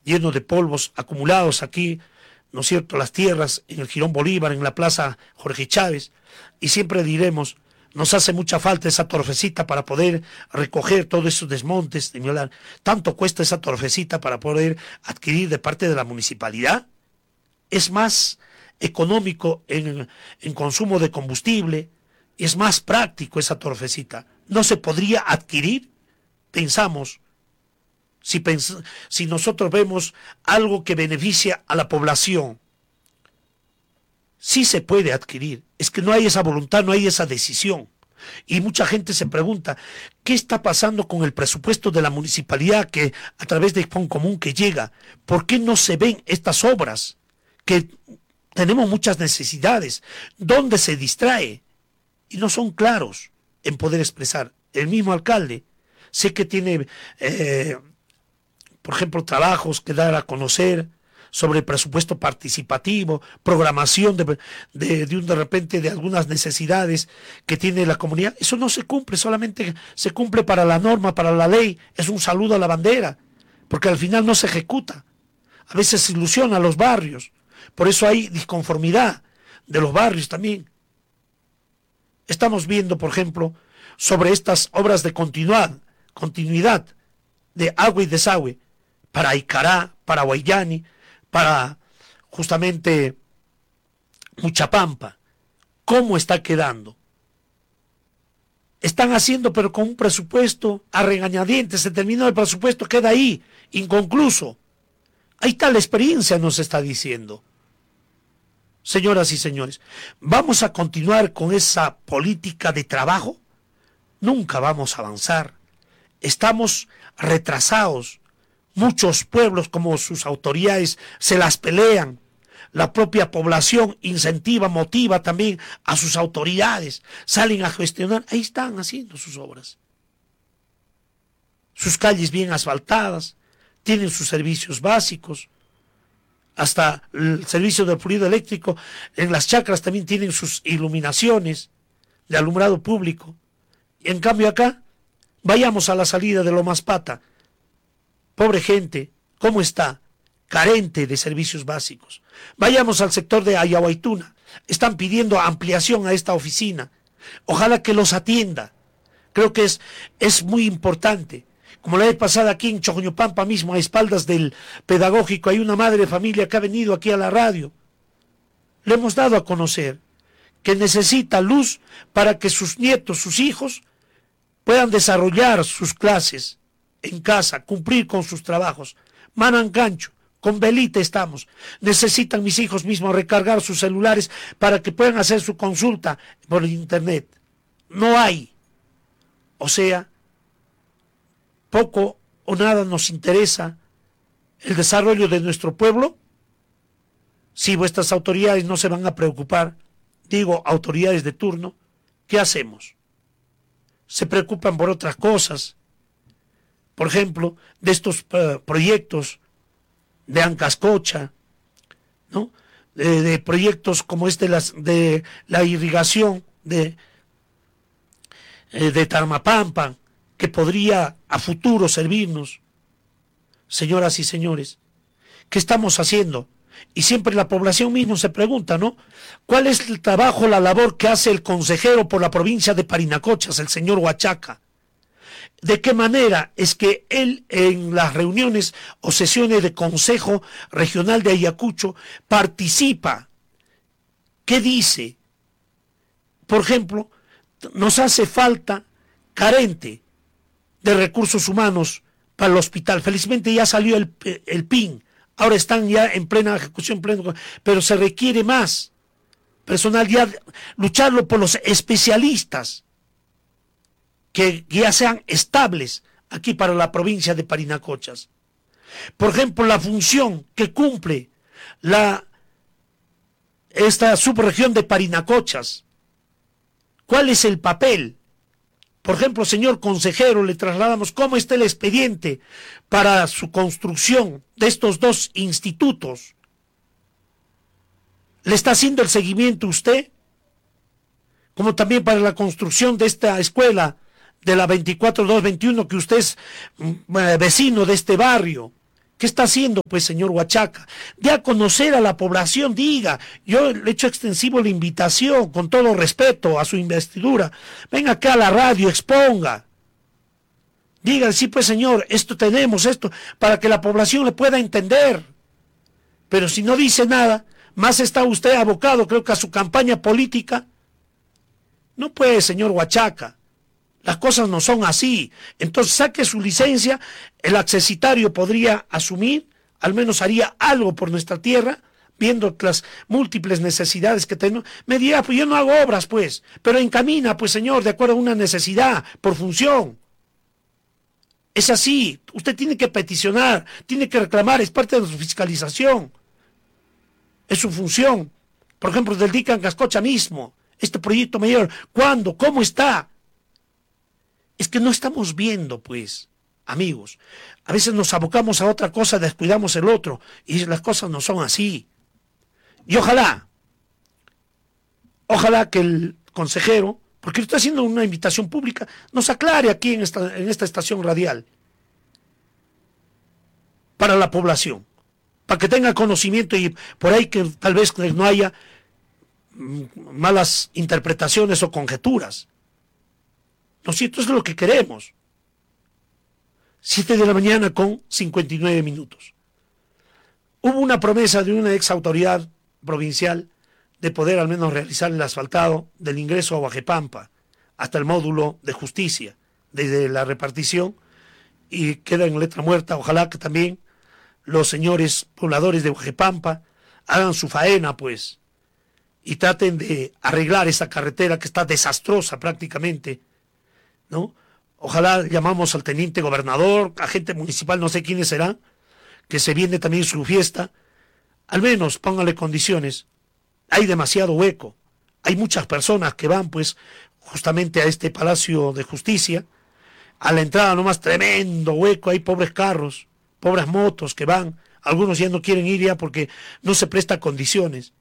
lleno de polvos acumulados aquí, ¿no es cierto?, las tierras en el Jirón Bolívar, en la Plaza Jorge Chávez, y siempre diremos, nos hace mucha falta esa torfecita para poder recoger todos esos desmontes, tanto cuesta esa torfecita para poder adquirir de parte de la municipalidad. Es más económico en consumo de combustible, es más práctico esa torfecita. ¿No se podría adquirir? Pensamos, si nosotros vemos algo que beneficia a la población, sí se puede adquirir. Es que no hay esa voluntad, no hay esa decisión. Y mucha gente se pregunta, ¿qué está pasando con el presupuesto de la municipalidad que a través de Foncomún que llega? ¿Por qué no se ven estas obras? Que tenemos muchas necesidades. ¿Dónde se distrae? Y no son claros en poder expresar. El mismo alcalde, sé que tiene, por ejemplo, trabajos que dar a conocer sobre el presupuesto participativo, programación de repente de algunas necesidades que tiene la comunidad. Eso no se cumple, solamente se cumple para la norma, para la ley, es un saludo a la bandera, porque al final no se ejecuta. A veces se ilusiona a los barrios, por eso hay disconformidad de los barrios también. Estamos viendo, por ejemplo, sobre estas obras de continuidad de agua y desagüe, para Icará, para Guayani, para justamente Muchapampa. ¿Cómo está quedando? Están haciendo, pero con un presupuesto a regañadientes. Se terminó el presupuesto, queda ahí, inconcluso. Ahí está la experiencia, nos está diciendo. Señoras y señores, ¿vamos a continuar con esa política de trabajo? Nunca vamos a avanzar. Estamos retrasados. Muchos pueblos, como sus autoridades, se las pelean. La propia población incentiva, motiva también a sus autoridades. Salen a gestionar. Ahí están haciendo sus obras. Sus calles bien asfaltadas. Tienen sus servicios básicos. Hasta el servicio del fluido eléctrico. En las chacras también tienen sus iluminaciones de alumbrado público. Y en cambio acá, vayamos a la salida de Lomas Pata. Pobre gente, ¿cómo está? Carente de servicios básicos. Vayamos al sector de Ayahuaytuna. Están pidiendo ampliación a esta oficina. Ojalá que los atienda. Creo que es muy importante. Como la vez pasada aquí en Chocoñopampa mismo, a espaldas del pedagógico, hay una madre de familia que ha venido aquí a la radio. Le hemos dado a conocer que necesita luz para que sus nietos, sus hijos, puedan desarrollar sus clases en casa, cumplir con sus trabajos. Manancancho, con velita estamos. Necesitan mis hijos mismos recargar sus celulares para que puedan hacer su consulta por internet. No hay. O sea, poco o nada nos interesa el desarrollo de nuestro pueblo si vuestras autoridades no se van a preocupar. Digo, autoridades de turno, ¿qué hacemos? Se preocupan por otras cosas. Por ejemplo, de estos proyectos de Ancascocha, ¿no? De proyectos como de la irrigación de Tarmapampa, que podría a futuro servirnos. Señoras y señores, ¿qué estamos haciendo? Y siempre la población misma se pregunta, ¿no? ¿Cuál es el trabajo, la labor que hace el consejero por la provincia de Parinacochas, el señor Huachaca? ¿De qué manera es que él en las reuniones o sesiones de Consejo Regional de Ayacucho participa? ¿Qué dice? Por ejemplo, nos hace falta carente de recursos humanos para el hospital. Felizmente ya salió el PIN, ahora están ya en plena ejecución, pero se requiere más personal, ya lucharlo por los especialistas que ya sean estables aquí para la provincia de Parinacochas. Por ejemplo, la función que cumple esta subregión de Parinacochas. ¿Cuál es el papel? Por ejemplo, señor consejero, le trasladamos cómo está el expediente para su construcción de estos dos institutos. ¿Le está haciendo el seguimiento usted? Como también para la construcción de esta escuela de la 24221, que usted es vecino de este barrio, ¿Qué está haciendo, pues, señor Huachaca? De a conocer a la población, diga. Yo le he hecho extensivo la invitación, con todo respeto a su investidura. Venga acá a la radio, exponga. Diga, sí, pues, señor, esto tenemos, esto, para que la población le pueda entender. Pero si no dice nada, más está usted abocado, creo que a su campaña política. No puede, señor Huachaca. Las cosas no son así. Entonces saque su licencia, el accesitario podría asumir, al menos haría algo por nuestra tierra, viendo las múltiples necesidades que tenemos. Me dirá, pues yo no hago obras, pues, pero encamina, pues, señor, de acuerdo a una necesidad, por función. Es así, usted tiene que peticionar, tiene que reclamar, es parte de su fiscalización. Es su función. Por ejemplo, del Dican Cascocha mismo, este proyecto mayor, ¿cuándo? ¿Cómo está? Es que no estamos viendo, pues, amigos. A veces nos abocamos a otra cosa, descuidamos el otro, y las cosas no son así. Y ojalá que el consejero, porque está haciendo una invitación pública, nos aclare aquí en esta estación radial, para la población, para que tenga conocimiento y por ahí que tal vez no haya malas interpretaciones o conjeturas. ¿No es cierto? Eso es lo que queremos. 7 de la mañana con 59 minutos. Hubo una promesa de una ex autoridad provincial de poder al menos realizar el asfaltado del ingreso a Huajepampa hasta el módulo de justicia, desde la repartición, y queda en letra muerta. Ojalá que también los señores pobladores de Huajepampa hagan su faena, pues, y traten de arreglar esa carretera que está desastrosa prácticamente, ¿no? Ojalá llamamos al teniente gobernador, agente municipal, no sé quiénes serán, que se viene también su fiesta, al menos póngale condiciones. Hay demasiado hueco, hay muchas personas que van pues justamente a este Palacio de Justicia, a la entrada nomás tremendo hueco, hay pobres carros, pobres motos que van, algunos ya no quieren ir ya porque no se presta condiciones.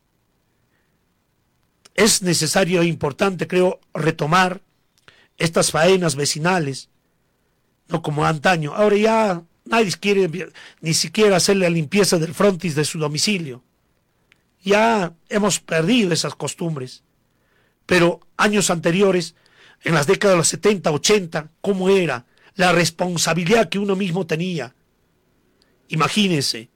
Es necesario e importante, creo, retomar estas faenas vecinales, no como antaño. Ahora ya nadie quiere ni siquiera hacer la limpieza del frontis de su domicilio. Ya hemos perdido esas costumbres. Pero años anteriores, en las décadas de los 70, 80, ¿cómo era la responsabilidad que uno mismo tenía? Imagínense,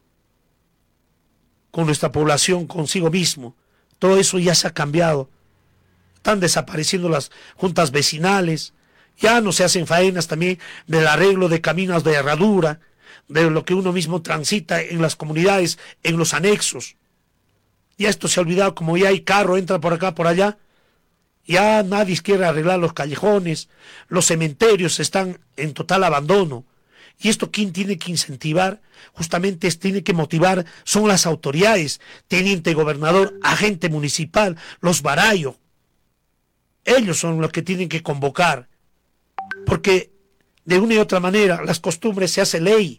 con nuestra población, consigo mismo, todo eso ya se ha cambiado. Están desapareciendo las juntas vecinales, ya no se hacen faenas también del arreglo de caminos de herradura, de lo que uno mismo transita en las comunidades, en los anexos. Ya esto se ha olvidado, como ya hay carro, entra por acá, por allá, ya nadie quiere arreglar los callejones, los cementerios están en total abandono. Y esto, ¿quién tiene que incentivar? Justamente tiene que motivar, son las autoridades, teniente gobernador, agente municipal, los barayos. Ellos son los que tienen que convocar, porque de una y otra manera las costumbres se hace ley.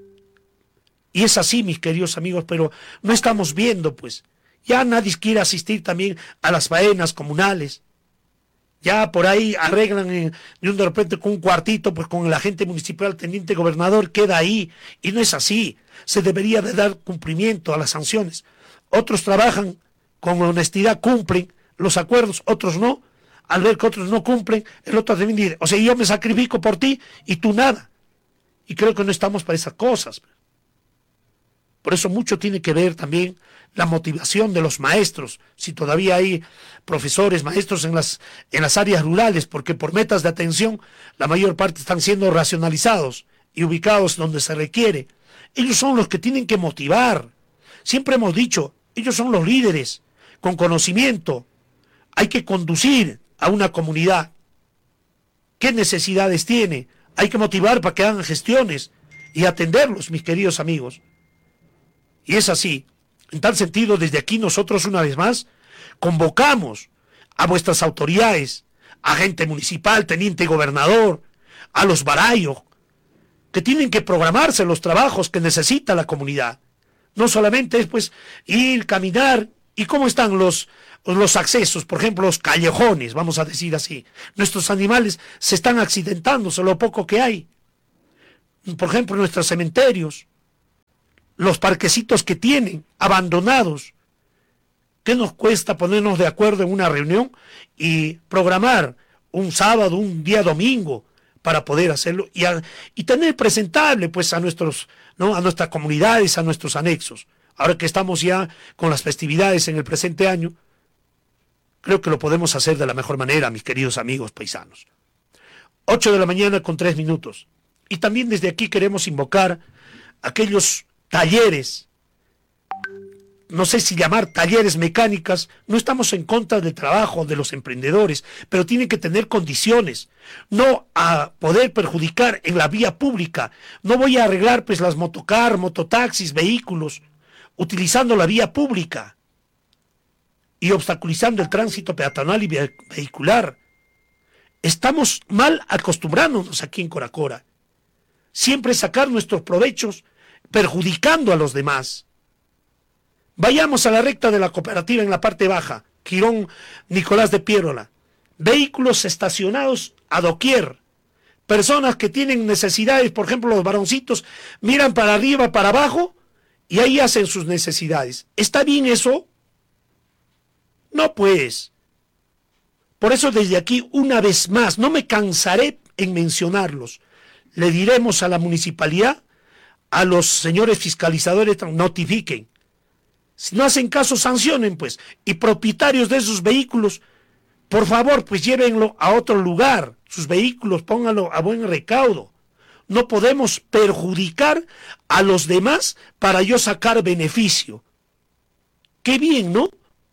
Y es así, mis queridos amigos, pero no estamos viendo, pues. Ya nadie quiere asistir también a las faenas comunales. Ya por ahí arreglan de repente con un cuartito, pues con el agente municipal, teniente gobernador, queda ahí. Y no es así. Se debería de dar cumplimiento a las sanciones. Otros trabajan con honestidad, cumplen los acuerdos, otros no. Al ver que otros no cumplen, el otro también dice, o sea, yo me sacrifico por ti y tú nada. Y creo que no estamos para esas cosas. Por eso mucho tiene que ver también la motivación de los maestros, si todavía hay profesores, maestros en las áreas rurales, porque por metas de atención la mayor parte están siendo racionalizados y ubicados donde se requiere. Ellos son los que tienen que motivar. Siempre hemos dicho, ellos son los líderes, con conocimiento. Hay que conducir a una comunidad. ¿Qué necesidades tiene? Hay que motivar para que hagan gestiones y atenderlos, mis queridos amigos. Y es así. En tal sentido, desde aquí nosotros una vez más convocamos a vuestras autoridades, agente municipal, teniente gobernador, a los barayos, que tienen que programarse los trabajos que necesita la comunidad. No solamente es pues ir, caminar, y cómo están los accesos, por ejemplo, los callejones, vamos a decir así. Nuestros animales se están accidentando, solo lo poco que hay. por ejemplo, nuestros cementerios, los parquecitos que tienen abandonados. ¿Qué nos cuesta ponernos de acuerdo en una reunión y programar un sábado, un día domingo para poder hacerlo y tener presentable pues a nuestros, ¿no?, a nuestras comunidades, a nuestros anexos? Ahora que estamos ya con las festividades en el presente año, creo que lo podemos hacer de la mejor manera, mis queridos amigos paisanos. 8:03 a.m. Y también desde aquí queremos invocar aquellos talleres, no sé si llamar talleres mecánicas. No estamos en contra del trabajo de los emprendedores, pero tienen que tener condiciones, no a poder perjudicar en la vía pública. No voy a arreglar pues las motocar, mototaxis, vehículos, utilizando la vía pública y obstaculizando el tránsito peatonal y vehicular. Estamos mal acostumbrándonos aquí en Coracora. Siempre sacar nuestros provechos perjudicando a los demás. Vayamos a la recta de la cooperativa en la parte baja, Quirón Nicolás de Piérola. Vehículos estacionados a doquier. Personas que tienen necesidades, por ejemplo los varoncitos, miran para arriba, para abajo y ahí hacen sus necesidades. ¿Está bien eso? No, pues. Por eso desde aquí, una vez más, no me cansaré en mencionarlos. Le diremos a la municipalidad, a los señores fiscalizadores, notifiquen. Si no hacen caso, sancionen, pues. Y propietarios de esos vehículos, por favor, pues llévenlo a otro lugar. Sus vehículos, pónganlo a buen recaudo. No podemos perjudicar a los demás para yo sacar beneficio. Qué bien, ¿no?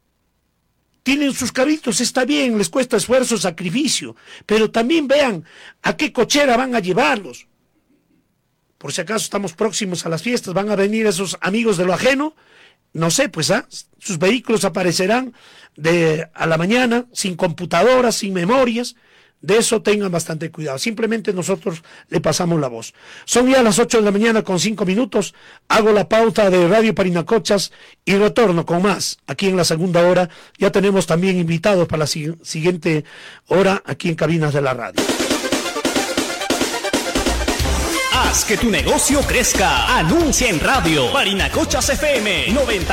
Tienen sus carritos, está bien, les cuesta esfuerzo, sacrificio. Pero también vean a qué cochera van a llevarlos. Por si acaso estamos próximos a las fiestas, van a venir esos amigos de lo ajeno. No sé, pues, sus vehículos aparecerán a la mañana, sin computadoras, sin memorias. De eso tengan bastante cuidado. Simplemente nosotros le pasamos la voz. Son ya las 8:05 a.m. Hago la pauta de Radio Parinacochas y retorno con más aquí en la segunda hora. Ya tenemos también invitados para la siguiente hora aquí en Cabinas de la Radio. Haz que tu negocio crezca. Anuncia en radio. Parinacochas FM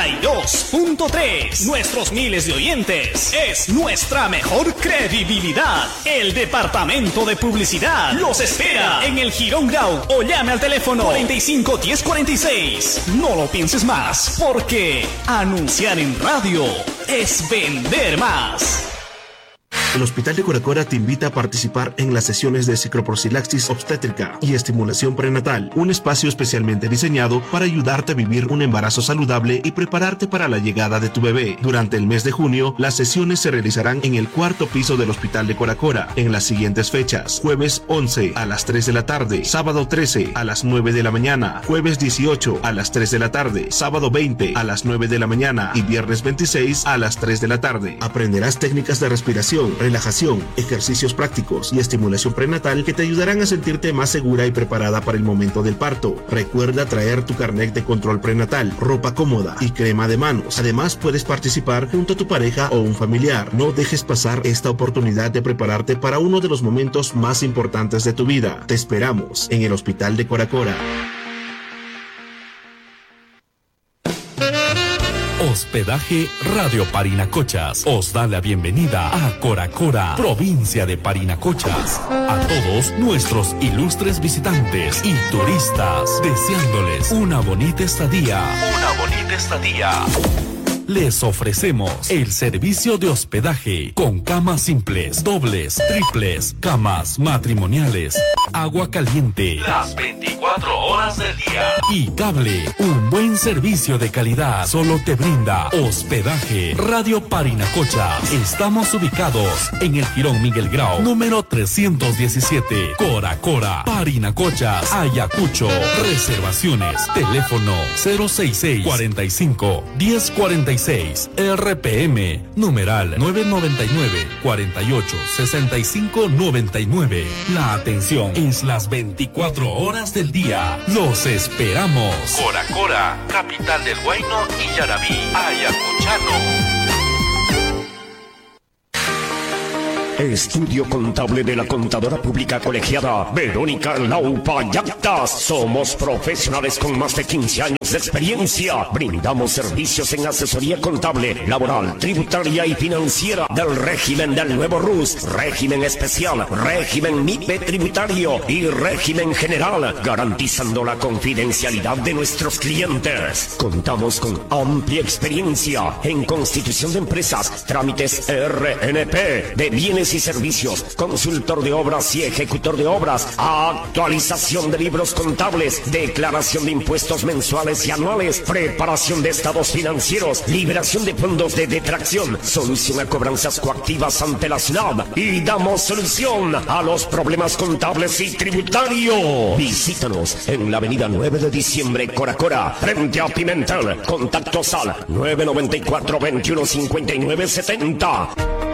92.3. Nuestros miles de oyentes es nuestra mejor credibilidad. El departamento de publicidad los espera en el Girón Grau o llame al teléfono 45 10 46. No lo pienses más, porque anunciar en radio es vender más. El Hospital de Coracora te invita a participar en las sesiones de cicloprofilaxis obstétrica y estimulación prenatal, un espacio especialmente diseñado para ayudarte a vivir un embarazo saludable y prepararte para la llegada de tu bebé. Durante el mes de junio, las sesiones se realizarán en el 4º piso del Hospital de Coracora, en las siguientes fechas: jueves 11 a las 3 de la tarde, sábado 13 a las 9 de la mañana, jueves 18 a las 3 de la tarde, sábado 20 a las 9 de la mañana y viernes 26 a las 3 de la tarde. Aprenderás técnicas de respiración, relajación, ejercicios prácticos y estimulación prenatal que te ayudarán a sentirte más segura y preparada para el momento del parto. Recuerda traer tu carnet de control prenatal, ropa cómoda y crema de manos. Además, puedes participar junto a tu pareja o un familiar. No dejes pasar esta oportunidad de prepararte para uno de los momentos más importantes de tu vida. Te esperamos en el Hospital de Coracora. Hospedaje Radio Parinacochas os da la bienvenida a Coracora, provincia de Parinacochas. A todos nuestros ilustres visitantes y turistas, deseándoles una bonita estadía. Les ofrecemos el servicio de hospedaje con camas simples, dobles, triples, camas matrimoniales, agua caliente las 24 horas del día y cable. Un buen servicio de calidad solo te brinda Hospedaje Radio Parinacochas. Estamos ubicados en el Girón Miguel Grau, número 317, Coracora, Parinacochas, Ayacucho. Reservaciones, teléfono 066 45 1046. RPM, numeral 999 48 65 99. La atención es las 24 horas del día. Los esperamos. Coracora, capital del Huayno y Yarabí, Ayacuchano. Estudio Contable de la Contadora Pública Colegiada Verónica Laupa Yactas. Somos profesionales con más de 15 años de experiencia. Brindamos servicios en asesoría contable, laboral, tributaria y financiera del régimen del nuevo RUS, régimen especial, régimen MIPE tributario y régimen general, garantizando la confidencialidad de nuestros clientes. Contamos con amplia experiencia en constitución de empresas, trámites RNP de bienes y servicios, consultor de obras y ejecutor de obras, actualización de libros contables, declaración de impuestos mensuales y anuales, preparación de estados financieros, liberación de fondos de detracción, solución a cobranzas coactivas ante la SUNAT y damos solución a los problemas contables y tributarios. Visítanos en la avenida 9 de diciembre, Coracora, frente a Pimentel. Contactos al 994 21 59 70.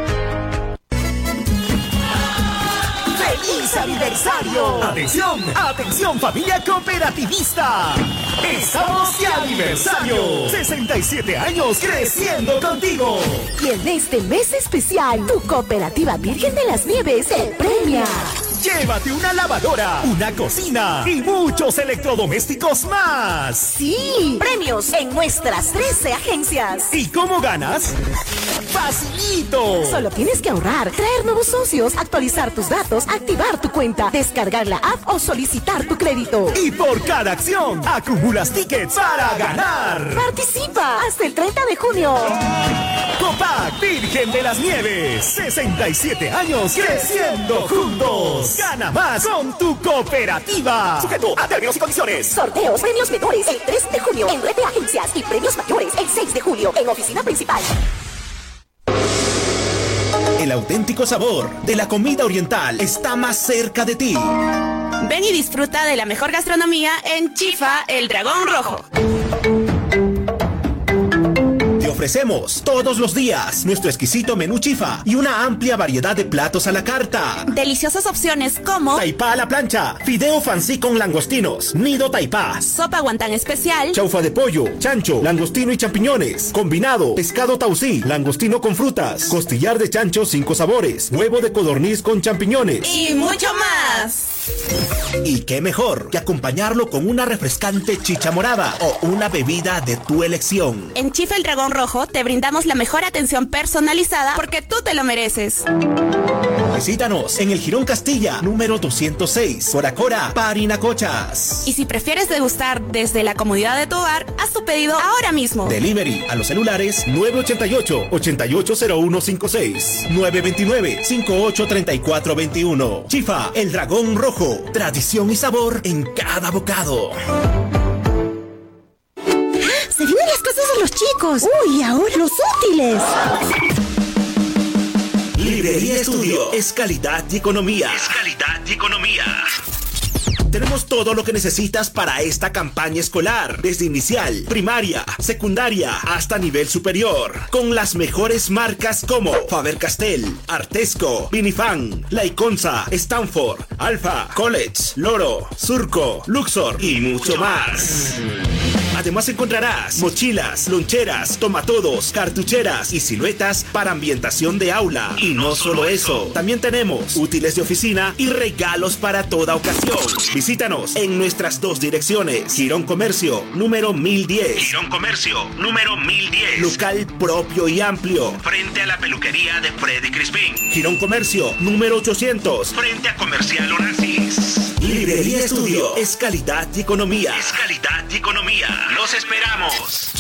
¡Feliz aniversario! ¡Atención! ¡Atención, familia cooperativista! ¡Estamos de aniversario! 67 años creciendo contigo. Y en este mes especial, tu Cooperativa Virgen de las Nieves te premia. Llévate una lavadora, una cocina y muchos electrodomésticos más. Sí, premios en nuestras 13 agencias. ¿Y cómo ganas? ¡Facilito! Solo tienes que ahorrar, traer nuevos socios, actualizar tus datos, activar tu cuenta, descargar la app o solicitar tu crédito. Y por cada acción, acumulas tickets para ganar. ¡Participa hasta el 30 de junio! Copac Virgen de las Nieves. 67 años creciendo juntos. Gana más con tu cooperativa. Sujeto a términos y condiciones. Sorteos, premios menores el 3 de junio en red de agencias y premios mayores el 6 de julio en oficina principal. El auténtico sabor de la comida oriental está más cerca de ti. Ven y disfruta de la mejor gastronomía en Chifa, el Dragón Rojo. Te ofrecemos todos los días nuestro exquisito menú Chifa y una amplia variedad de platos a la carta. Deliciosas opciones como taipá a la plancha, fideo fancy con langostinos, nido taipá, sopa guantán especial, chaufa de pollo, chancho, langostino y champiñones, combinado, pescado tausí, langostino con frutas, costillar de chancho 5 sabores, huevo de codorniz con champiñones y mucho más. Y qué mejor que acompañarlo con una refrescante chicha morada o una bebida de tu elección. En Chifa el Dragón Rojo te brindamos la mejor atención personalizada porque tú te lo mereces. Visítanos en el Jirón Castilla, número 206, Coracora, Parinacochas. Y si prefieres degustar desde la comodidad de tu hogar, haz tu pedido ahora mismo. Delivery a los celulares 988-880156, 929-583421. Chifa, el Dragón Rojo, tradición y sabor en cada bocado. Se vienen las clases de los chicos. Uy, ahora los útiles. Librería Estudio es calidad y economía. Es calidad y economía. Tenemos todo lo que necesitas para esta campaña escolar, desde inicial, primaria, secundaria, hasta nivel superior, con las mejores marcas como Faber-Castell, Artesco, Vinifan, Laiconza, Stanford, Alfa, College, Loro, Surco, Luxor y mucho más. Además encontrarás mochilas, loncheras, tomatodos, cartucheras y siluetas para ambientación de aula. Y no solo eso, también tenemos útiles de oficina y regalos para toda ocasión. Visítanos en nuestras 2 direcciones. Jirón Comercio, número 1010. Jirón Comercio, número 1010. Local propio y amplio. Frente a la peluquería de Freddy Crispín. Jirón Comercio, número 800. Frente a Comercial Onassis. Librería Estudio es calidad y economía. Es calidad y economía. ¡Los esperamos!